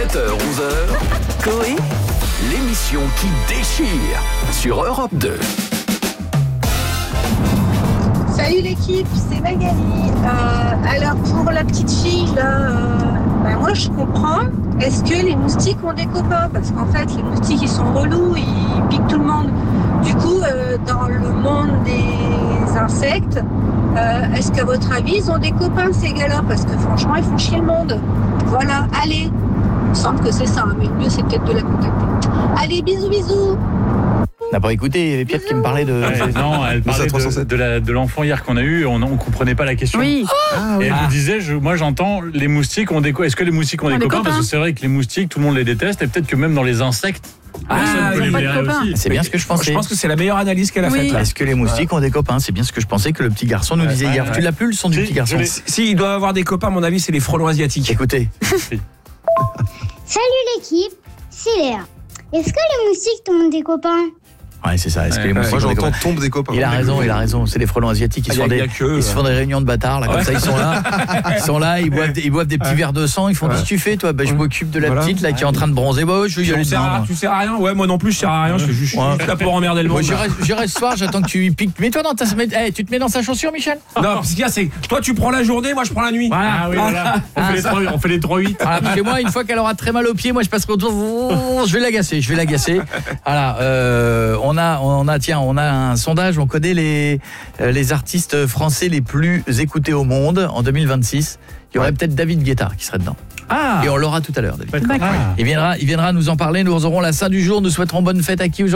7h-11h, Coé, l'émission qui déchire sur Europe 2. Salut l'équipe, c'est Magali. Alors pour la petite fille là, moi je comprends. Est-ce que les moustiques ont des copains? Parce qu'en fait les moustiques ils sont relous, ils piquent tout le monde. Du coup dans le monde des insectes, est-ce qu'à votre avis ils ont des copains ces gars-là? Parce que franchement ils font chier le monde. Voilà, allez. Il me semble que c'est ça, mais le mieux c'est peut-être de la contacter. Allez, bisous. On n'a pas écouté, il y avait Pierre qui me parlait de... Non, elle parlait de l'enfant hier qu'on a eu, on ne comprenait pas la question. Oui. Et elle nous disait, moi j'entends, les moustiques ont des copains. Est-ce que les moustiques ont des copains? Parce que c'est vrai que les moustiques, tout le monde les déteste, et peut-être que même dans les insectes, personne peut les blairer aussi. C'est bien ce que je pensais. Je pense que c'est la meilleure analyse qu'elle a faite là. Est-ce que les moustiques ont des copains? C'est bien ce que je pensais que le petit garçon nous disait hier. Tu l'as plus le son du petit garçon? Si, il doit avoir des copains, à mon avis, c'est les frelons asiatiques. Écoutez. Salut l'équipe, c'est Léa. Est-ce que les moustiques ont des copains? Ouais, c'est ça. Est-ce que les moustiques Moi ont des j'entends copains? tombe des copains. Il a raison. C'est les frelons asiatiques. Ils se font des réunions de bâtards là, comme ça. Ils sont là, ils boivent des petits verres de sang. Ils font qu'est-ce que tu fais toi? Je m'occupe de la petite là qui est en train de bronzer. Je vais y aller dedans. Tu sers à rien? Ouais, moi non plus je sers à rien. Je fais juste là pour emmerder le monde. J'irai ce soir. J'attends que tu lui piques. Mets-toi dans ta semaine. Tu te mets dans sa chaussure, Michel? Non, parce qu'il y a c'est toi tu prends la journée, moi je prends la nuit. Voilà. On fait les 3-8. Voilà, parce que moi, une fois qu'elle aura très mal aux pieds, moi je passerai autour. Je vais l'agacer. Voilà. On a un sondage, on connaît les artistes français les plus écoutés au monde en 2026. Il y aurait peut-être David Guetta qui serait dedans. Et on l'aura tout à l'heure, David. D'accord. Il viendra nous en parler, nous aurons la Saint du jour, nous souhaiterons bonne fête à qui aujourd'hui?